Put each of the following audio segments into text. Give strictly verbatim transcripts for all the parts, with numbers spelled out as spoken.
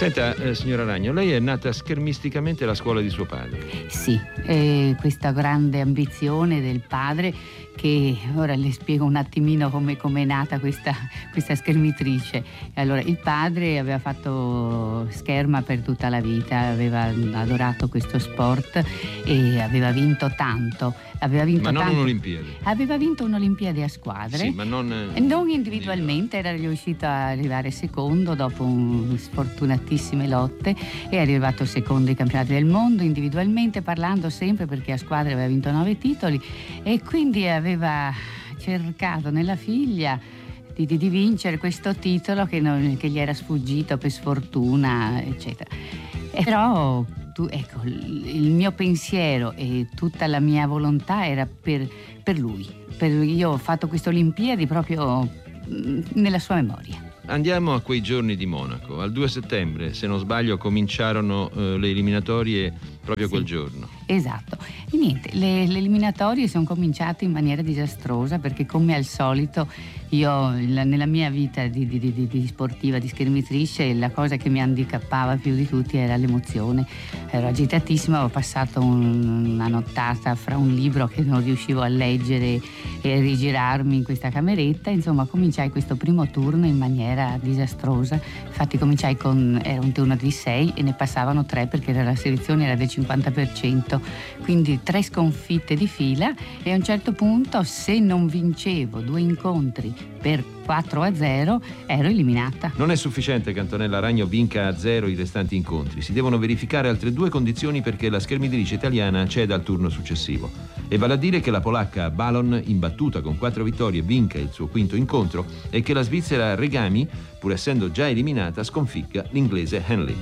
Senta, eh, signora Ragno, lei è nata schermisticamente alla scuola di suo padre. Sì, eh, questa grande ambizione del padre, che ora le spiego un attimino come è nata questa, questa schermitrice. Allora, il padre aveva fatto scherma per tutta la vita, aveva adorato questo sport e aveva vinto tanto. Aveva vinto ma non tanto. un'Olimpiade. Aveva vinto un'Olimpiade a squadre. Sì, ma non, non individualmente, era riuscito a arrivare secondo dopo un, sfortunatissime lotte, è arrivato secondo ai campionati del mondo, individualmente parlando sempre, perché a squadre aveva vinto nove titoli e quindi aveva cercato nella figlia di, di, di vincere questo titolo che, non, che gli era sfuggito per sfortuna, eccetera. E però tu, ecco, il mio pensiero e tutta la mia volontà era per, per lui. Per, io ho fatto queste Olimpiadi proprio nella sua memoria. Andiamo a quei giorni di Monaco. Al due settembre, se non sbaglio, cominciarono eh, le eliminatorie proprio sì, quel giorno. Esatto. E niente, le, le eliminatorie sono cominciate in maniera disastrosa, perché come al solito io la, nella mia vita di, di, di, di sportiva, di schermitrice, la cosa che mi handicappava più di tutti era l'emozione. Ero agitatissima, avevo passato un, una nottata fra un libro che non riuscivo a leggere e a rigirarmi in questa cameretta. Insomma, cominciai questo primo turno in maniera disastrosa. Infatti cominciai con, era un turno di sei e ne passavano tre, perché la selezione era del cinquanta per cento, quindi tre sconfitte di fila, e a un certo punto, se non vincevo due incontri per quattro a zero, ero eliminata. Non è sufficiente che Antonella Ragno vinca a zero i restanti incontri, si devono verificare altre due condizioni perché la schermitrice italiana ceda al turno successivo, e vale a dire che la polacca Balon, imbattuta con quattro vittorie, vinca il suo quinto incontro e che la svizzera Regami, pur essendo già eliminata, sconfigga l'inglese Henley.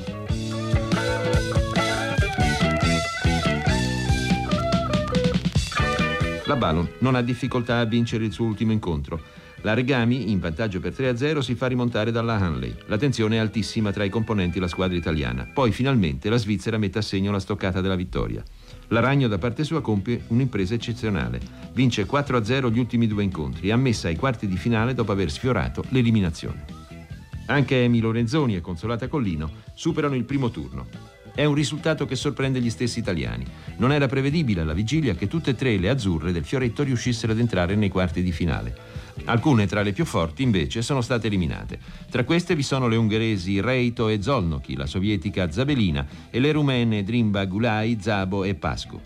La Balon non ha difficoltà a vincere il suo ultimo incontro. La Regami, in vantaggio per tre a zero, si fa rimontare dalla Henley. La tensione è altissima tra i componenti della squadra italiana. Poi finalmente la Svizzera mette a segno la stoccata della vittoria. La Ragno da parte sua compie un'impresa eccezionale. Vince quattro a zero gli ultimi due incontri e è ammessa ai quarti di finale dopo aver sfiorato l'eliminazione. Anche Emi Lorenzoni e Consolata Collino superano il primo turno. È un risultato che sorprende gli stessi italiani. Non era prevedibile alla vigilia che tutte e tre le azzurre del fioretto riuscissero ad entrare nei quarti di finale. Alcune tra le più forti invece sono state eliminate. Tra queste vi sono le ungheresi Reito e Zolnoki, la sovietica Zabelina e le rumene Drimba Gulai, Zabo e Pascu.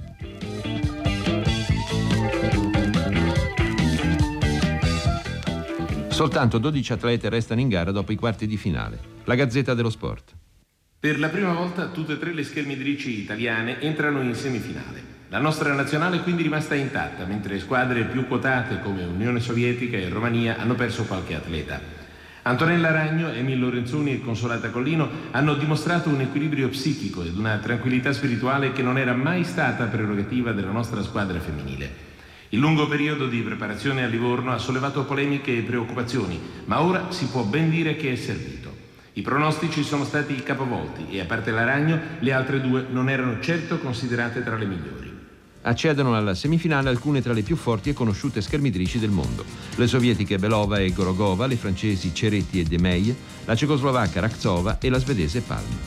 Soltanto dodici atlete restano in gara dopo i quarti di finale. La Gazzetta dello Sport. Per la prima volta tutte e tre le schermitrici italiane entrano in semifinale. La nostra nazionale è quindi rimasta intatta, mentre squadre più quotate come Unione Sovietica e Romania hanno perso qualche atleta. Antonella Ragno, Emi Lorenzoni e Consolata Collino hanno dimostrato un equilibrio psichico ed una tranquillità spirituale che non era mai stata prerogativa della nostra squadra femminile. Il lungo periodo di preparazione a Livorno ha sollevato polemiche e preoccupazioni, ma ora si può ben dire che è servito. I pronostici sono stati capovolti e, a parte la Ragno, le altre due non erano certo considerate tra le migliori. Accedono alla semifinale alcune tra le più forti e conosciute schermitrici del mondo. Le sovietiche Belova e Gorogova, le francesi Ceretti e Demey, la cecoslovacca Raktsova e la svedese Palm.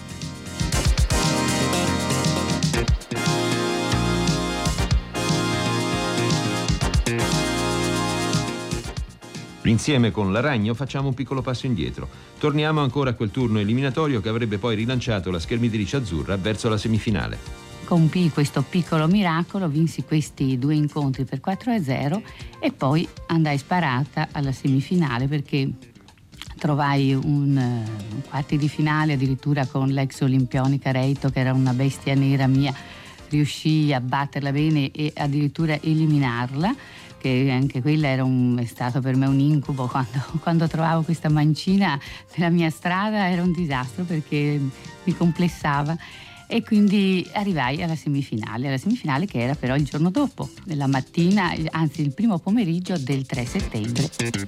Insieme con la Ragno facciamo un piccolo passo indietro. Torniamo ancora a quel turno eliminatorio che avrebbe poi rilanciato la schermitrice azzurra verso la semifinale. Compii questo piccolo miracolo, vinsi questi due incontri per quattro a zero e poi andai sparata alla semifinale, perché trovai un, un quarti di finale addirittura con l'ex olimpionica Reito, che era una bestia nera mia. Riuscii a batterla bene e addirittura eliminarla, che anche quella era un, è stato per me un incubo. Quando, quando trovavo questa mancina nella mia strada era un disastro, perché mi complessava, e quindi arrivai alla semifinale, alla semifinale che era però il giorno dopo, nella mattina, anzi il primo pomeriggio del tre settembre.